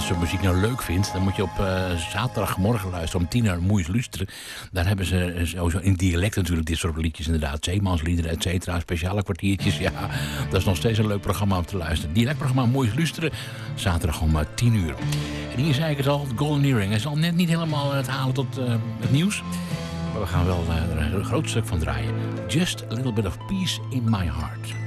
soort muziek nou leuk vindt, dan moet je op zaterdagmorgen luisteren om 10 uur Moeis Lustre. Daar hebben ze sowieso in dialect natuurlijk dit soort liedjes inderdaad. Zeemansliederen, et cetera, speciale kwartiertjes. Ja, dat is nog steeds een leuk programma om te luisteren. Dialectprogramma Moeis Lustre, zaterdag om 10 uur. En hier zei ik het al, Golden Earring. Hij zal net niet helemaal het halen tot het nieuws. Maar we gaan wel er een groot stuk van draaien. Just a little bit of peace in my heart.